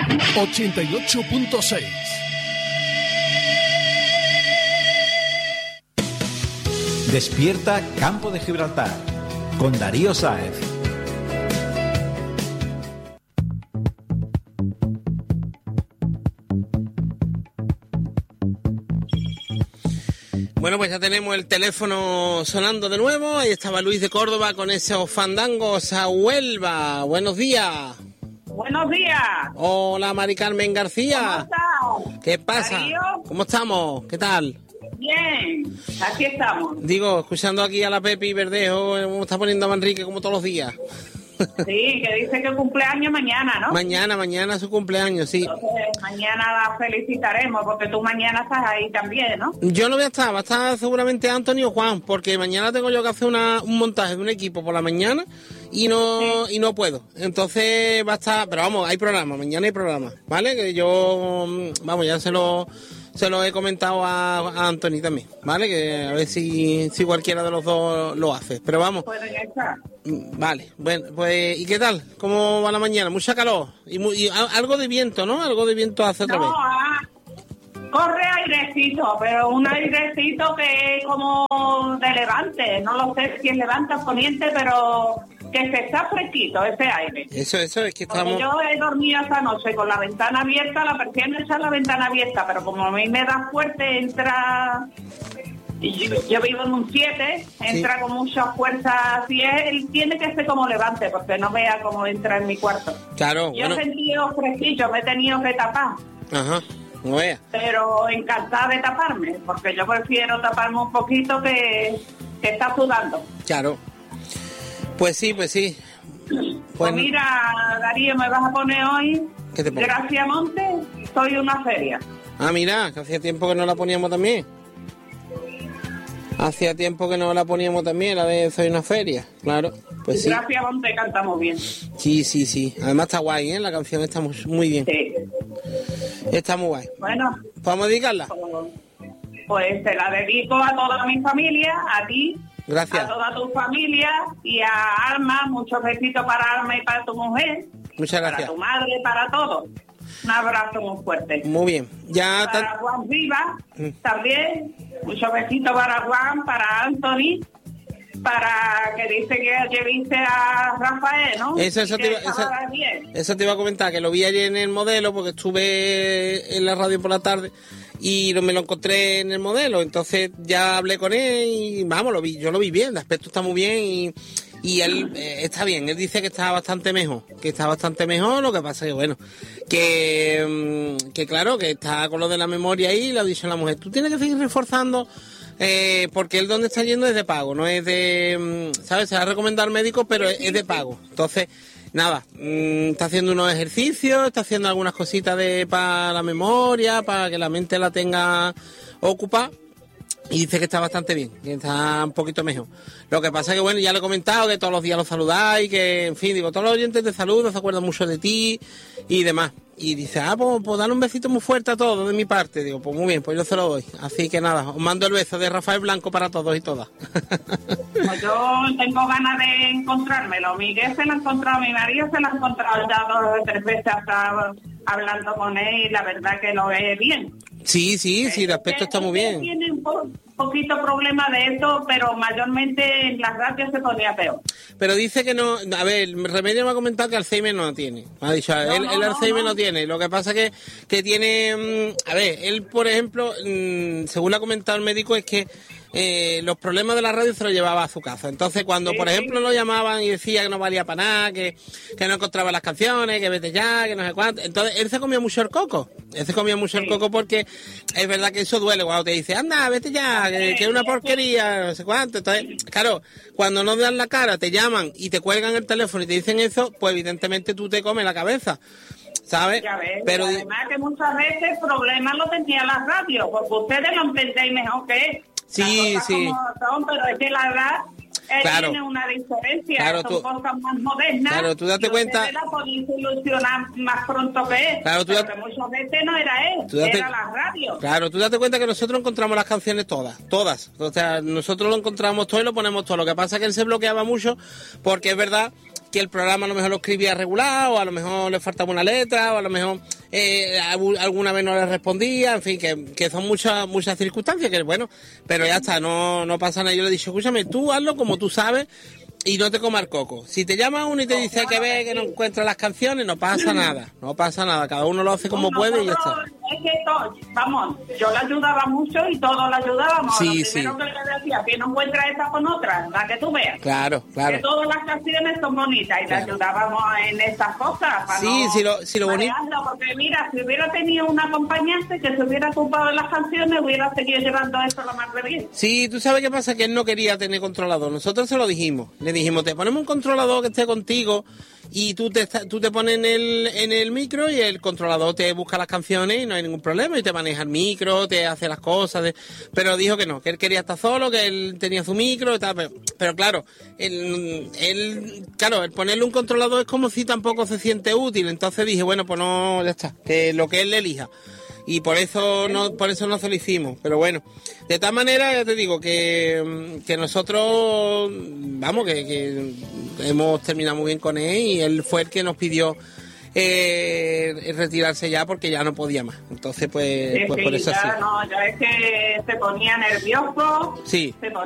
88.6. Despierta Campo de Gibraltar con Darío Sáez. Bueno, pues ya tenemos el teléfono sonando de nuevo. Ahí estaba Luis de Córdoba con esos fandangos a Huelva. Buenos días. Buenos días. Hola, Mari Carmen García. ¿Cómo estás? ¿Qué pasa? Darío. ¿Cómo estamos? ¿Qué tal? Bien, aquí estamos. Digo, escuchando aquí a la Pepi Verdejo, cómo está poniendo a Manrique como todos los días. Sí, que dice que cumpleaños mañana, ¿no? Mañana su cumpleaños, sí. Entonces, mañana la felicitaremos, porque tú mañana estás ahí también, ¿no? Yo no voy a estar, va a estar seguramente Antonio o Juan, porque mañana tengo yo que hacer un montaje de un equipo por la mañana y no puedo. Entonces va a estar, pero vamos, hay programa, mañana hay programa, ¿vale? Que yo, vamos, ya se lo he comentado a Anthony también, ¿vale? Que a ver si cualquiera de los dos lo hace. Pero vamos. Pueden estar. Vale, bueno, pues ¿y qué tal? ¿Cómo va la mañana? Mucha calor y algo de viento, ¿no? Algo de viento hace otra vez. Corre airecito, pero un airecito que es como de levante. No lo sé si es levante o poniente, pero que se está fresquito ese aire. Eso, es que estamos... Porque yo he dormido esta noche con la ventana abierta, la persiana está la ventana abierta, pero como a mí me da fuerte, entra... Yo vivo en un 7, entra con mucha fuerza, así es, él tiene que ser como levante, porque no vea cómo entra en mi cuarto. Claro, yo he sentido fresquillo, me he tenido que tapar. Ajá, no vea. Pero encantada de taparme, porque yo prefiero taparme un poquito que está sudando. Claro. Pues sí. Pues mira, Darío, me vas a poner hoy, ¿qué te pongo? Gracia Monte, soy una feria. Ah, mira, que hacía tiempo que no la poníamos también. Hacía tiempo que no la poníamos también, la de Soy una feria, claro. Pues sí. Gracia Monte cantamos bien. Sí. Además está guay, ¿eh? La canción está muy bien. Sí. Está muy guay. Bueno. ¿Podemos dedicarla? Pues te la dedico a toda mi familia, a ti. Gracias. A toda tu familia y a Alma, muchos besitos para Alma y para tu mujer. Muchas gracias. Para tu madre, para todos. Un abrazo muy fuerte. Muy bien. Para Juan Viva, también. Muchos besitos para Juan, para Anthony, para que dice que ayer viste a Rafael, ¿no? Eso te iba a comentar, que lo vi ayer en el modelo, porque estuve en la radio por la tarde y me lo encontré en el modelo, entonces ya hablé con él y vamos, yo lo vi bien, el aspecto está muy bien y él está bien, él dice que está bastante mejor, lo que pasa que bueno, que claro, que está con lo de la memoria ahí, le ha dicho a la mujer, tú tienes que seguir reforzando, porque él donde está yendo es de pago, no es de, ¿sabes? Se va a recomendar al médico, pero es de pago, entonces, nada, está haciendo unos ejercicios, está haciendo algunas cositas para la memoria, para que la mente la tenga ocupada. Y dice que está bastante bien, que está un poquito mejor. Lo que pasa es que, bueno, ya le he comentado que todos los días lo saludáis, que, en fin, digo, todos los oyentes te saludan, se acuerdan mucho de ti y demás. Y dice, pues dale un besito muy fuerte a todos de mi parte. Digo, pues muy bien, pues yo se lo doy. Así que nada, os mando el beso de Rafael Blanco para todos y todas. Pues yo tengo ganas de encontrármelo. Miguel se lo ha encontrado, mi marido se lo ha encontrado ya 2 o 3 veces hasta hablando con él y la verdad que lo ve bien. Sí, el aspecto está muy bien. Tiene un poquito problema de esto, pero mayormente en las radios se ponía peor. Pero dice que no, a ver, el Remedio me ha comentado que Alzheimer no tiene. Me ha dicho, el Alzheimer no tiene. Lo que pasa que tiene, a ver, él por ejemplo, según le ha comentado el médico, es que los problemas de la radio se los llevaba a su casa. Entonces cuando por ejemplo lo llamaban y decía que no valía para nada, que no encontraba las canciones, que vete ya, que no sé cuánto, entonces él se comía mucho el coco. Porque es verdad que eso duele cuando te dice, anda, vete ya, que es una porquería, no sé cuánto. Entonces, claro, cuando no dan la cara, te llaman y te cuelgan el teléfono y te dicen eso, pues evidentemente tú te comes la cabeza, ¿sabes? Ya ves, pero además que muchas veces problemas lo tenía la radio, porque ustedes lo entendéis mejor que él. Sí. Son, pero es que la edad tiene una diferencia, claro, son cosas más modernas. Claro, tú date cuenta. Ustedes la podéis solucionar más pronto que él. Claro, pero que muchas veces no era él, era la radio. Claro, tú date cuenta que nosotros encontramos las canciones todas. O sea, nosotros lo encontramos todo y lo ponemos todo. Lo que pasa es que él se bloqueaba mucho porque es verdad el programa a lo mejor lo escribía regular, o a lo mejor le faltaba una letra, o a lo mejor alguna vez no le respondía, en fin, que son muchas circunstancias, que bueno, pero ya está, no pasa nada. Yo le he dicho, escúchame, tú hazlo como tú sabes, y no te comas coco. Si te llama uno y te dice que ve que no encuentra las canciones, no pasa nada, cada uno lo hace como puede y ya está. Es que vamos, yo la ayudaba mucho y todos la ayudábamos. Sí, Lo primero que le decía, que no encuentra esta con otra, la que tú veas. Claro. Que todas las canciones son bonitas y Claro. le ayudábamos en estas cosas. Para Sí, no si lo bonito... marearlo, porque mira, si hubiera tenido un acompañante que se hubiera ocupado de las canciones, hubiera seguido llevando esto lo más de bien. Sí, tú sabes qué pasa, que él no quería tener controlador. Nosotros se lo dijimos. Le dijimos, te ponemos un controlador que esté contigo y tú te pones en el micro y el controlador te busca las canciones y no hay ningún problema y te maneja el micro, te hace las cosas. Pero dijo que no, que él quería estar solo, que él tenía su micro y tal. Pero claro, el ponerle un controlador es como si tampoco se siente útil. Entonces dije, bueno, pues no, ya está, que lo que él le elija. Y por eso no se lo hicimos. Pero bueno, de tal manera, ya te digo, que nosotros, vamos, que hemos terminado muy bien con él y él fue el que nos pidió retirarse ya porque ya no podía más. Entonces, pues por eso ya, sí. No, ya es que se ponía nervioso. Sí.